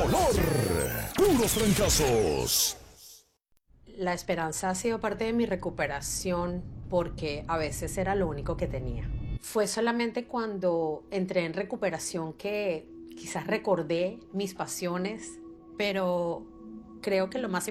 Dolor. Puros trancazos. La esperanza ha sido parte de mi recuperación porque a veces era lo único que tenía. Fue solamente cuando entré en recuperación que quizás recordé mis pasiones, pero creo que lo más